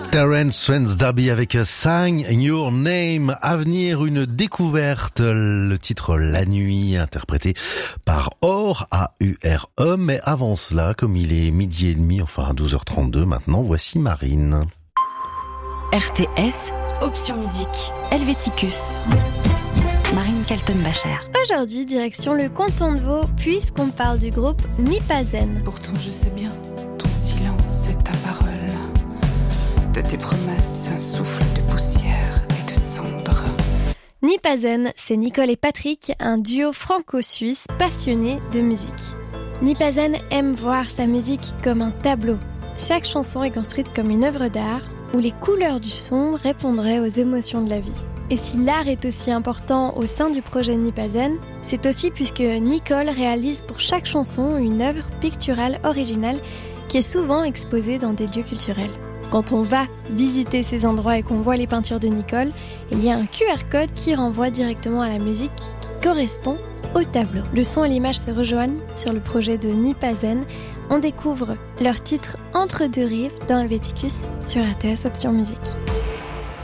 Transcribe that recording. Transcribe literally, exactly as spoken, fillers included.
Terence Swens Darby avec Sign Your Name. À venir, une découverte. Le titre La Nuit, interprété par Or, A U R E. Mais avant cela, comme il est midi et demi, enfin à douze heures trente-deux maintenant, voici Marine. R T S, option musique, Helvéticus. Marine Kaltenbacher. Aujourd'hui, direction le canton de Vaud, puisqu'on parle du groupe Nipazen. Pourtant je sais bien, ton silence est ta parole. De tes promesses, un souffle de poussière et de cendres. Nipazen, c'est Nicole et Patrick, un duo franco-suisse passionné de musique. Nipazen aime voir sa musique comme un tableau. Chaque chanson est construite comme une œuvre d'art, où les couleurs du son répondraient aux émotions de la vie. Et si l'art est aussi important au sein du projet Nipazen, c'est aussi puisque Nicole réalise pour chaque chanson une œuvre picturale originale qui est souvent exposée dans des lieux culturels. Quand on va visiter ces endroits et qu'on voit les peintures de Nicole, il y a un Q R code qui renvoie directement à la musique qui correspond au tableau. Le son et l'image se rejoignent sur le projet de Nipazen. On découvre leur titre Entre deux rives dans Helvéticus sur R T S Option Musique.